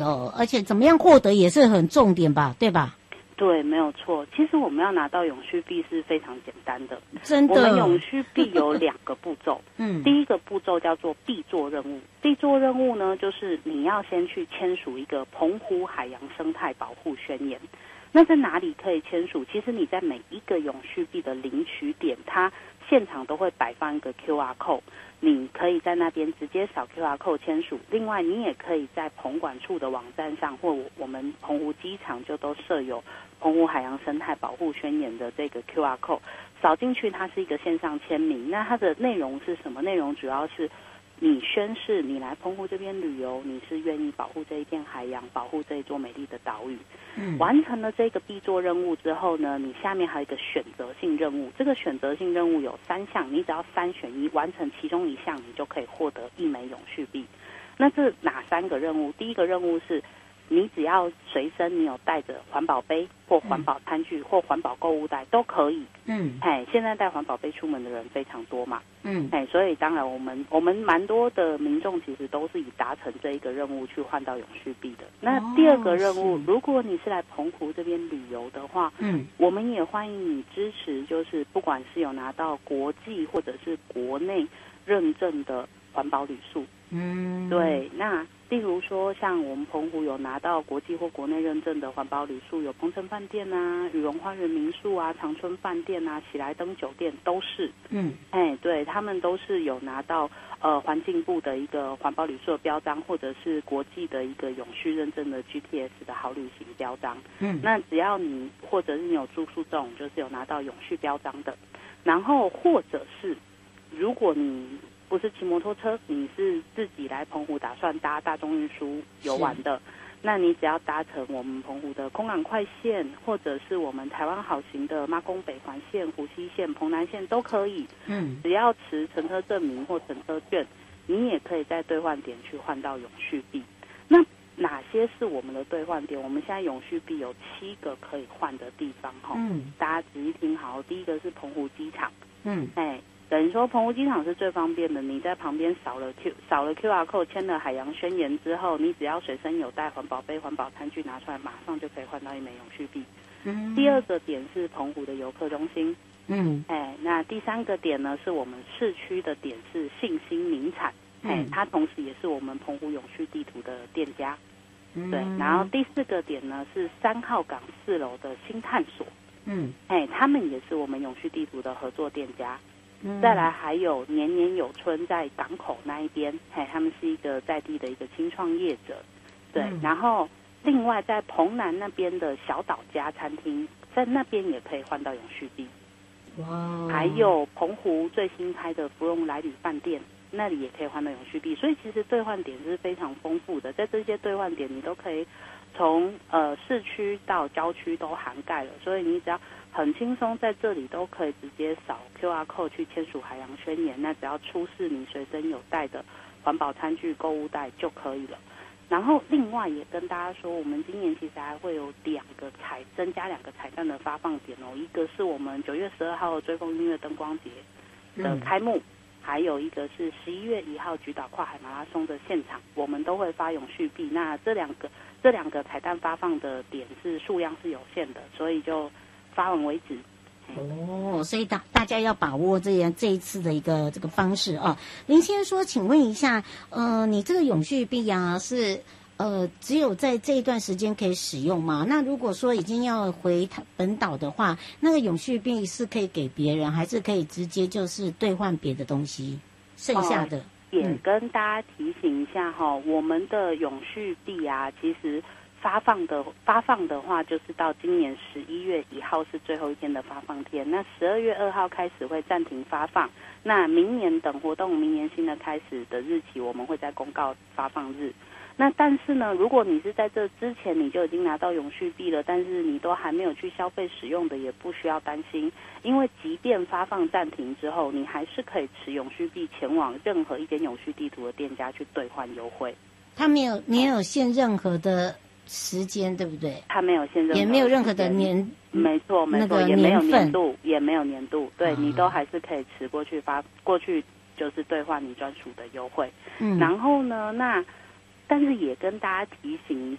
而且怎么样获得也是很重点吧，对吧？ 对，没有错。其实我们要拿到永续币是非常简单的， 真的。 我们永续币有2个步骤。第一个步骤叫做必做任务。必做任务呢，就是你要先去签署一个澎湖海洋生态保护宣言。那在哪里可以签署？其实你在每一个永续币的领取点，它现场都会摆放一个 QR code， 你可以在那边直接扫 QR code 签署。另外，你也可以在澎管处的网站上，或我们澎湖机场就都设有澎湖海洋生态保护宣言的这个 QR code， 扫进去它是一个线上签名。那它的内容是什么？内容主要是你宣誓你来澎湖这边旅游，你是愿意保护这一片海洋，保护这一座美丽的岛屿。完成了这个必做任务之后呢，你下面还有一个选择性任务。这个选择性任务有3项，你只要3选1，完成其中1项，你就可以获得1枚永续币。那这哪3个任务？第一个任务是你只要随身你有带着环保杯或环保餐具或环保购物袋都可以。现在带环保杯出门的人非常多嘛。所以当然我们蛮多的民众其实都是以达成这一个任务去换到永续币的。那第2个任务，如果你是来澎湖这边旅游的话，我们也欢迎你支持，就是不管是有拿到国际或者是国内认证的环保旅宿。对，那例如说像我们澎湖有拿到国际或国内认证的环保旅宿，有鹏城饭店啊、羽绒花园民宿啊、长春饭店啊、喜来登酒店都是。对，他们都是有拿到环境部的一个环保旅宿的标章，或者是国际的一个永续认证的 GTS 的好旅行标章。那只要你或者是你有住宿这种就是有拿到永续标章的，然后或者是如果你不是骑摩托车，你是自己来澎湖打算搭大众运输游玩的，那你只要搭乘我们澎湖的空港快线，或者是我们台湾好行的妈宫北环线、湖西线、澎南线都可以。只要持乘车证明或乘车券，你也可以在兑换点去换到永续币。那哪些是我们的兑换点？我们现在永续币有7个可以换的地方哈。大家仔细听好，第一个是澎湖机场。等于说澎湖机场是最方便的，你在旁边扫了 QR code， 签了海洋宣言之后，你只要随身有带环保杯、环保餐具拿出来，马上就可以换到1枚永续币。第2个点是澎湖的游客中心。那第3个点呢是我们市区的点是信兴名产。它同时也是我们澎湖永续地图的店家。对，然后第4个点呢是3号港4楼的新探索。他们也是我们永续地图的合作店家。再来还有年年有春在港口那一边，他们是一个在地的一个青创业者。对，然后另外在澎南那边的小岛家餐厅，在那边也可以换到永续币。还有澎湖最新开的芙蓉来旅饭店，那里也可以换到永续币。所以其实兑换点是非常丰富的，在这些兑换点你都可以从市区到郊区都涵盖了，所以你只要很轻松在这里都可以直接扫 QR code 去签署海洋宣言，那只要出示你随身有带的环保餐具、购物袋就可以了。然后另外也跟大家说，我们今年其实还会有增加2个彩蛋的发放点哦，一个是我们9月12号的追风音乐灯光节的开幕，还有一个是11月1号菊岛跨海马拉松的现场，我们都会发永续币。那这两个彩蛋发放的点是数量是有限的，所以就发文为止。 所以大家要把握这一次的一个这个方式啊。林先生说，请问一下，你这个永续币啊是只有在这一段时间可以使用吗？那如果说已经要回本岛的话，那个永续币是可以给别人，还是可以直接就是兑换别的东西？剩下的也跟大家提醒一下哈，我们的永续币啊，其实发放的话，就是到今年11月1号是最后一天的发放天。那12月2号开始会暂停发放。那明年等活动明年新的开始的日期，我们会再公告发放日。那但是呢，如果你是在这之前你就已经拿到永续币了，但是你都还没有去消费使用的，也不需要担心，因为即便发放暂停之后，你还是可以持永续币前往任何一间永续地图的店家去兑换优惠。 它没有限任何的时间，对不对？ 它没有限任何， 也没有任何的年， 没错， 那个也没有年度，也没有年度，对，你都还是可以持过去就是兑换你专属的优惠。然后呢，但是也跟大家提醒一